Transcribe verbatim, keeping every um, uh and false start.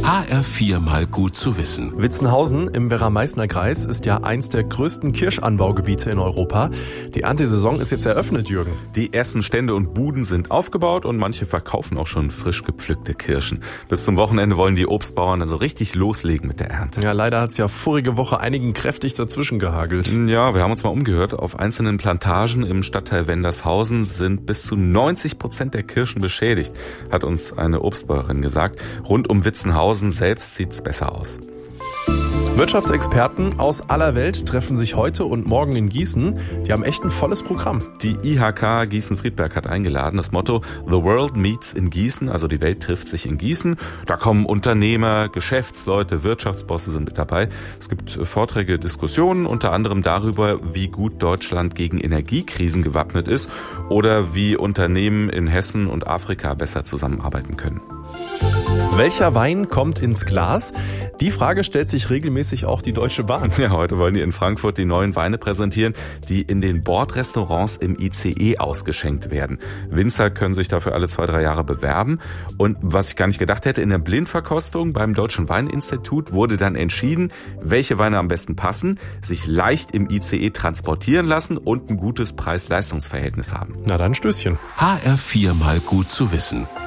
H R vier mal gut zu wissen. Witzenhausen im Werra-Meißner-Kreis ist ja eins der größten Kirschanbaugebiete in Europa. Die Erntesaison ist jetzt eröffnet, Jürgen. Die ersten Stände und Buden sind aufgebaut und manche verkaufen auch schon frisch gepflückte Kirschen. Bis zum Wochenende wollen die Obstbauern dann so richtig loslegen mit der Ernte. Ja, leider hat es ja vorige Woche einigen kräftig dazwischen gehagelt. Ja, wir haben uns mal umgehört. Auf einzelnen Plantagen im Stadtteil Wendershausen sind bis zu neunzig Prozent der Kirschen beschädigt, hat uns eine Obstbäuerin gesagt. Rund um Witzenhausen selbst sieht's besser aus. Wirtschaftsexperten aus aller Welt treffen sich heute und morgen in Gießen. Die haben echt ein volles Programm. Die I H K Gießen-Friedberg hat eingeladen. Das Motto The World Meets in Gießen, also die Welt trifft sich in Gießen. Da kommen Unternehmer, Geschäftsleute, Wirtschaftsbosse sind mit dabei. Es gibt Vorträge, Diskussionen, unter anderem darüber, wie gut Deutschland gegen Energiekrisen gewappnet ist oder wie Unternehmen in Hessen und Afrika besser zusammenarbeiten können. Welcher Wein kommt ins Glas? Die Frage stellt sich regelmäßig auch die Deutsche Bahn. Ja, heute wollen die in Frankfurt die neuen Weine präsentieren, die in den Bordrestaurants im I C E ausgeschenkt werden. Winzer können sich dafür alle zwei, drei Jahre bewerben. Und was ich gar nicht gedacht hätte, in der Blindverkostung beim Deutschen Weininstitut wurde dann entschieden, welche Weine am besten passen, sich leicht im I C E transportieren lassen und ein gutes Preis-Leistungs-Verhältnis haben. Na dann Stößchen. H R vier mal gut zu wissen.